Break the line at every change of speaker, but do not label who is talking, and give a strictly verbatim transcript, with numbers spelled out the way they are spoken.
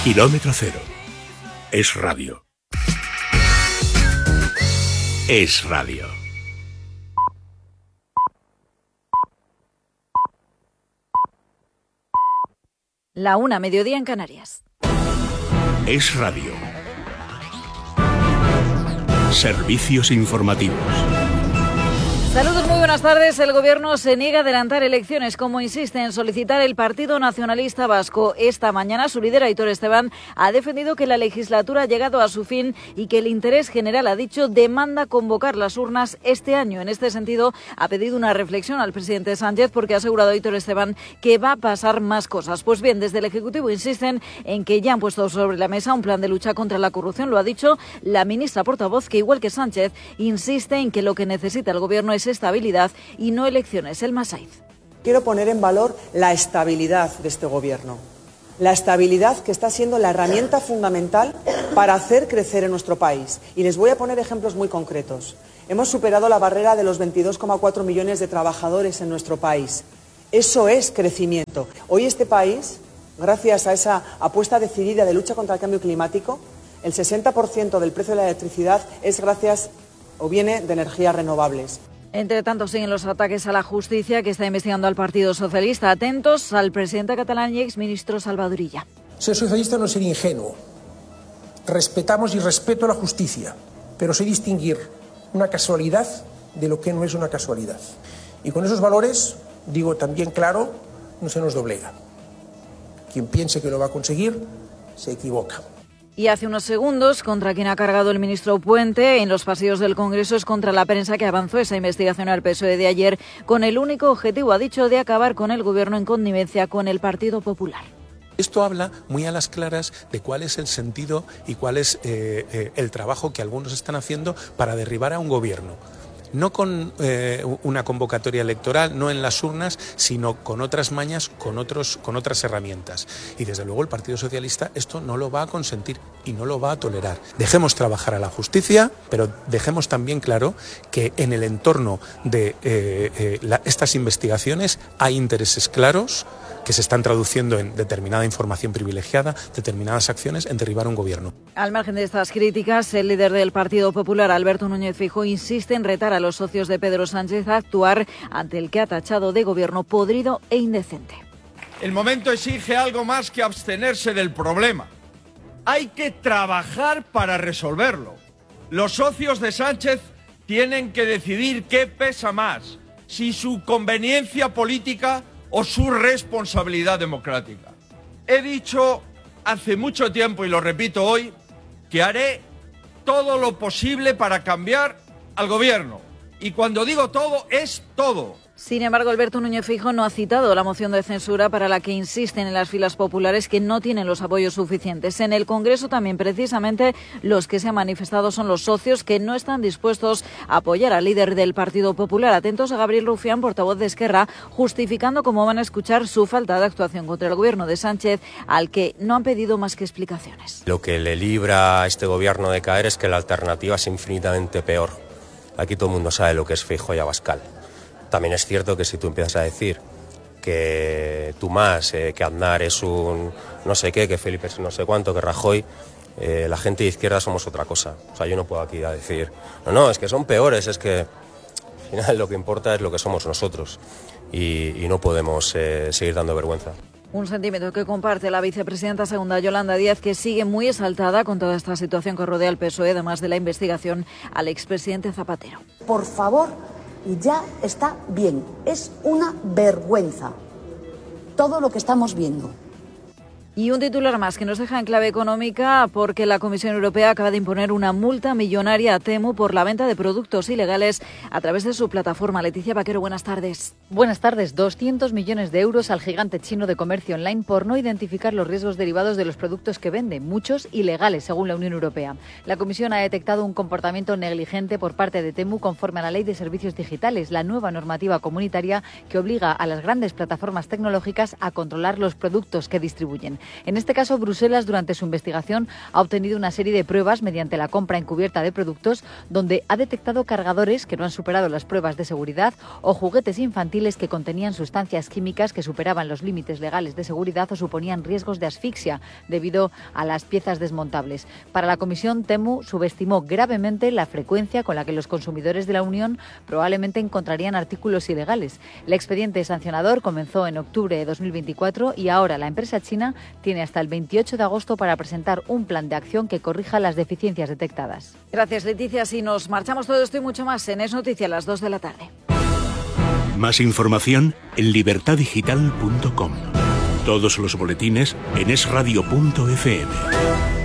Kilómetro cero. Es radio. Es radio.
La una, mediodía en Canarias.
Es radio. Servicios informativos.
Saludos, muy buenas tardes. El Gobierno se niega a adelantar elecciones, como insiste en solicitar el Partido Nacionalista Vasco. Esta mañana su líder, Aitor Esteban, ha defendido que la legislatura ha llegado a su fin y que el interés general, ha dicho, demanda convocar las urnas este año. En este sentido, ha pedido una reflexión al presidente Sánchez porque ha asegurado Aitor Esteban que va a pasar más cosas. Pues bien, desde el Ejecutivo insisten en que ya han puesto sobre la mesa un plan de lucha contra la corrupción. Lo ha dicho la ministra portavoz, que igual que Sánchez, insiste en que lo que necesita el Gobierno es estabilidad y no elecciones. El Masaiz.
Quiero poner en valor la estabilidad de este Gobierno. La estabilidad que está siendo la herramienta fundamental para hacer crecer en nuestro país. Y les voy a poner ejemplos muy concretos. Hemos superado la barrera de los veintidós coma cuatro millones de trabajadores en nuestro país. Eso es crecimiento. Hoy este país, gracias a esa apuesta decidida de lucha contra el cambio climático, el sesenta por ciento del precio de la electricidad es gracias o viene de energías renovables.
Entre tanto, siguen los ataques a la justicia, que está investigando al Partido Socialista. Atentos al presidente catalán y exministro Salvador Illa.
Ser socialista no es ser ingenuo. Respetamos y respeto la justicia, pero sé distinguir una casualidad de lo que no es una casualidad. Y con esos valores, digo también claro, no se nos doblega. Quien piense que lo va a conseguir, se equivoca.
Y hace unos segundos, contra quien ha cargado el ministro Puente en los pasillos del Congreso es contra la prensa, que avanzó esa investigación al P S O E de ayer con el único objetivo, ha dicho, de acabar con el Gobierno en connivencia con el Partido Popular.
Esto habla muy a las claras de cuál es el sentido y cuál es eh, eh, el trabajo que algunos están haciendo para derribar a un Gobierno. No con eh, una convocatoria electoral, no en las urnas, sino con otras mañas, con, otros, con otras herramientas. Y desde luego el Partido Socialista esto no lo va a consentir y no lo va a tolerar. Dejemos trabajar a la justicia, pero dejemos también claro que en el entorno de eh, eh, la, estas investigaciones hay intereses claros que se están traduciendo en determinada información privilegiada, determinadas acciones en derribar un Gobierno.
Al margen de estas críticas, el líder del Partido Popular, Alberto Núñez Feijóo, insiste en retar a los socios de Pedro Sánchez a actuar ante el que ha tachado de Gobierno podrido e indecente.
El momento exige algo más que abstenerse del problema. Hay que trabajar para resolverlo. Los socios de Sánchez tienen que decidir qué pesa más, si su conveniencia política o su responsabilidad democrática. He dicho hace mucho tiempo, y lo repito hoy, que haré todo lo posible para cambiar al Gobierno. Y cuando digo todo, es todo.
Sin embargo, Alberto Núñez Feijóo no ha citado la moción de censura para la que insisten en las filas populares que no tienen los apoyos suficientes. En el Congreso también, precisamente, los que se han manifestado son los socios que no están dispuestos a apoyar al líder del Partido Popular. Atentos a Gabriel Rufián, portavoz de Esquerra, justificando cómo van a escuchar su falta de actuación contra el Gobierno de Sánchez, al que no han pedido más que explicaciones.
Lo que le libra a este Gobierno de caer es que la alternativa es infinitamente peor. Aquí todo el mundo sabe lo que es Feijóo y Abascal. También es cierto que si tú empiezas a decir que tú más, eh, que Aznar es un no sé qué, que Felipe es no sé cuánto, que Rajoy, eh, la gente de izquierda somos otra cosa. O sea, yo no puedo aquí a decir, no, no, es que son peores, es que al final lo que importa es lo que somos nosotros y, y no podemos eh, seguir dando vergüenza.
Un sentimiento que comparte la vicepresidenta segunda, Yolanda Díaz, que sigue muy exaltada con toda esta situación que rodea al P S O E, además de la investigación al expresidente Zapatero.
Por favor, ya está bien. Es una vergüenza todo lo que estamos viendo.
Y un titular más que nos deja en clave económica, porque la Comisión Europea acaba de imponer una multa millonaria a Temu por la venta de productos ilegales a través de su plataforma. Leticia Vaquero, buenas tardes.
Buenas tardes. doscientos millones de euros al gigante chino de comercio online por no identificar los riesgos derivados de los productos que vende, muchos ilegales, según la Unión Europea. La Comisión ha detectado un comportamiento negligente por parte de Temu conforme a la Ley de Servicios Digitales, la nueva normativa comunitaria que obliga a las grandes plataformas tecnológicas a controlar los productos que distribuyen. En este caso, Bruselas, durante su investigación, ha obtenido una serie de pruebas mediante la compra encubierta de productos donde ha detectado cargadores que no han superado las pruebas de seguridad o juguetes infantiles que contenían sustancias químicas que superaban los límites legales de seguridad o suponían riesgos de asfixia debido a las piezas desmontables. Para la Comisión, Temu subestimó gravemente la frecuencia con la que los consumidores de la Unión probablemente encontrarían artículos ilegales. El expediente sancionador comenzó en octubre de dos mil veinticuatro y ahora la empresa china tiene hasta el veintiocho de agosto para presentar un plan de acción que corrija las deficiencias detectadas.
Gracias, Leticia. Si nos marchamos todo esto y mucho más en Es Noticia a las dos de la tarde.
Más información en libertad digital punto com. Todos los boletines en es radio punto efe eme.